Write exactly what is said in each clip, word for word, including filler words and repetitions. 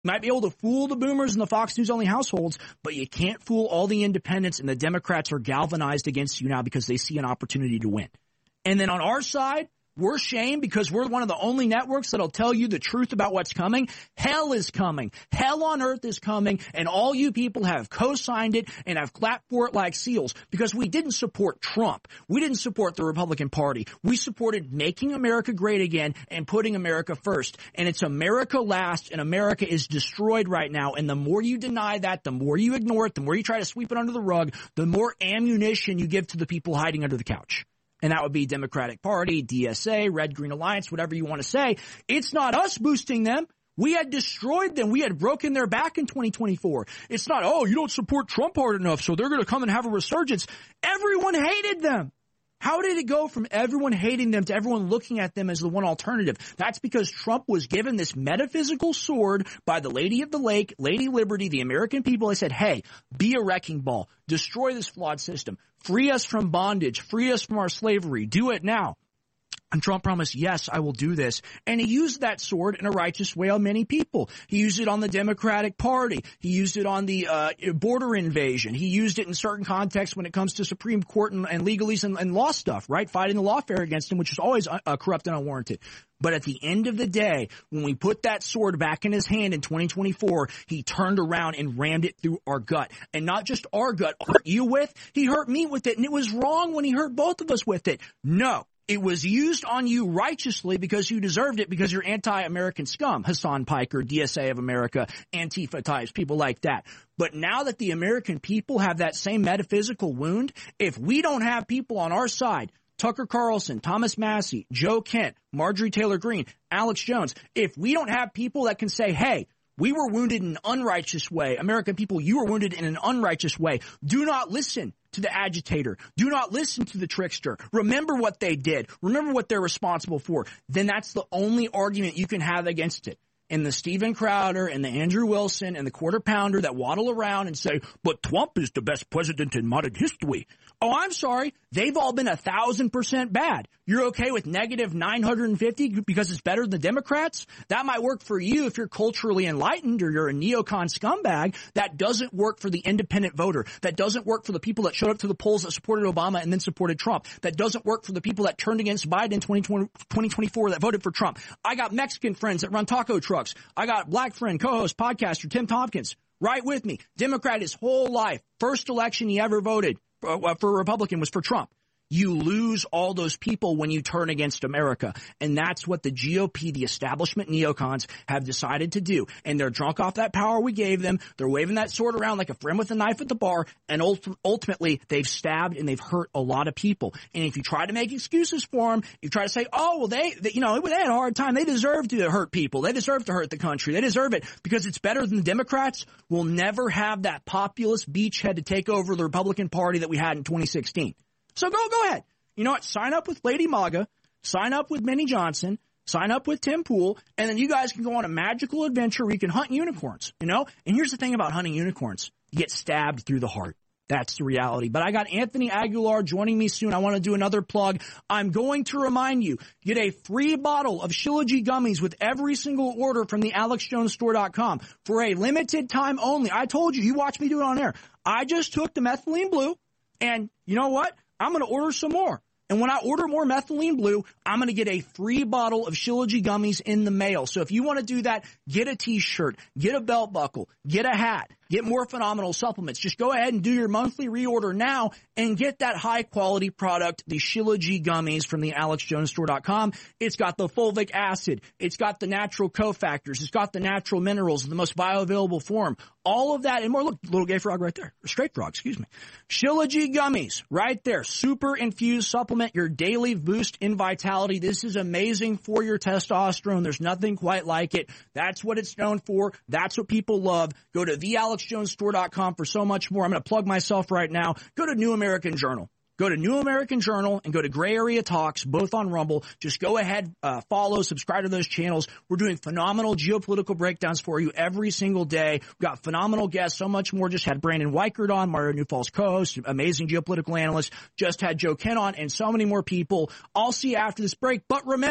You might be able to fool the boomers and the Fox News only households, but you can't fool all the independents, and the Democrats are galvanized against you now because they see an opportunity to win. And then on our side, we're shamed because we're one of the only networks that'll tell you the truth about what's coming. Hell is coming. Hell on earth is coming. And all you people have co-signed it and have clapped for it like seals because we didn't support Trump. We didn't support the Republican Party. We supported making America great again and putting America first. And it's America last, and America is destroyed right now. And the more you deny that, the more you ignore it, the more you try to sweep it under the rug, the more ammunition you give to the people hiding under the couch. And that would be Democratic Party, D S A, Red Green Alliance, whatever you want to say. It's not us boosting them. We had destroyed them. We had broken their back in twenty twenty-four. It's not, oh, you don't support Trump hard enough, so they're going to come and have a resurgence. Everyone hated them. How did it go from everyone hating them to everyone looking at them as the one alternative? That's because Trump was given this metaphysical sword by the Lady of the Lake, Lady Liberty, the American people. They said, hey, be a wrecking ball. Destroy this flawed system. Free us from bondage. Free us from our slavery. Do it now. And Trump promised, yes, I will do this. And he used that sword in a righteous way on many people. He used it on the Democratic Party. He used it on the uh, border invasion. He used it in certain contexts when it comes to Supreme Court and, and legalese and, and law stuff, right? Fighting the lawfare against him, which is always uh, corrupt and unwarranted. But at the end of the day, when we put that sword back in his hand in twenty twenty-four, he turned around and rammed it through our gut. And not just our gut, hurt you with, he hurt me with it. And it was wrong when he hurt both of us with it. No. It was used on you righteously because you deserved it because you're anti-American scum. Hassan Piker, D S A of America, Antifa types, people like that. But now that the American people have that same metaphysical wound, if we don't have people on our side, Tucker Carlson, Thomas Massie, Joe Kent, Marjorie Taylor Greene, Alex Jones, if we don't have people that can say, hey, we were wounded in an unrighteous way. American people, you were wounded in an unrighteous way. Do not listen to the agitator. Do not listen to the trickster. Remember what they did. Remember what they're responsible for. Then that's the only argument you can have against it. And the Steven Crowder and the Andrew Wilson and the quarter pounder that waddle around and say, but Trump is the best president in modern history. Oh, I'm sorry. They've all been a thousand percent bad. You're okay with negative nine hundred fifty because it's better than the Democrats? That might work for you if you're culturally enlightened or you're a neocon scumbag. That doesn't work for the independent voter. That doesn't work for the people that showed up to the polls that supported Obama and then supported Trump. That doesn't work for the people that turned against Biden in twenty twenty-four that voted for Trump. I got Mexican friends that run taco trucks. I got black friend, co-host, podcaster Tim Tompkins right with me. Democrat his whole life. First election he ever voted uh, for a Republican was for Trump. You lose all those people when you turn against America. And that's what the G O P, the establishment neocons, have decided to do. And they're drunk off that power we gave them. They're waving that sword around like a friend with a knife at the bar. And ult- ultimately, they've stabbed and they've hurt a lot of people. And if you try to make excuses for them, you try to say, oh, well, they, they you know, they had a hard time. They deserve to hurt people. They deserve to hurt the country. They deserve it because it's better than the Democrats. We'll never have that populist beachhead to take over the Republican Party that we had in twenty sixteen. So go, go ahead. You know what? Sign up with Lady MAGA. Sign up with Benny Johnson. Sign up with Tim Pool. And then you guys can go on a magical adventure where you can hunt unicorns, you know? And here's the thing about hunting unicorns. You get stabbed through the heart. That's the reality. But I got Anthony Aguilar joining me soon. I want to do another plug. I'm going to remind you, get a free bottle of Shilajit gummies with every single order from the alex jones store dot com for a limited time only. I told you, you watch me do it on air. I just took the methylene blue, and you know what? I'm going to order some more. And when I order more methylene blue, I'm going to get a free bottle of Shilajit gummies in the mail. So if you want to do that, get a T-shirt, get a belt buckle, get a hat, get more phenomenal supplements. Just go ahead and do your monthly reorder now and get that high-quality product, the Shilajit gummies from the alex jones store dot com. It's got the fulvic acid. It's got the natural cofactors. It's got the natural minerals in the most bioavailable form. All of that and more. Look, little gay frog right there. Or straight frog, excuse me. Shilajit gummies right there. Super infused supplement. Your daily boost in vitality. This is amazing for your testosterone. There's nothing quite like it. That's what it's known for. That's what people love. Go to the alex jones store dot com for so much more. I'm going to plug myself right now. Go to New American Journal. Go to New American Journal and go to Gray Area Talks, both on Rumble. Just go ahead, uh, follow, subscribe to those channels. We're doing phenomenal geopolitical breakdowns for you every single day. We've got phenomenal guests, so much more. Just had Brandon Weichert on, Mario Newfall's co-host, amazing geopolitical analyst. Just had Joe Kent on, and so many more people. I'll see you after this break. But remember,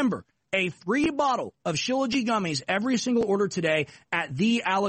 a free bottle of Shilajit gummies every single order today at the